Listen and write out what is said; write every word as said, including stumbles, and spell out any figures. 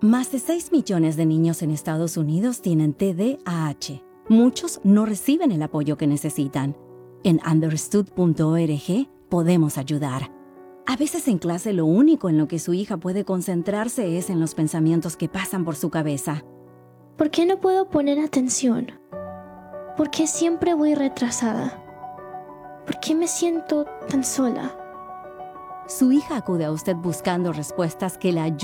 Más de seis millones de niños en Estados Unidos tienen T D A H. Muchos no reciben el apoyo que necesitan. En understood punto org podemos ayudar. A veces en clase lo único en lo que su hija puede concentrarse es en los pensamientos que pasan por su cabeza. ¿Por qué no puedo poner atención? ¿Por qué siempre voy retrasada? ¿Por qué me siento tan sola? Su hija acude a usted buscando respuestas que la ayuden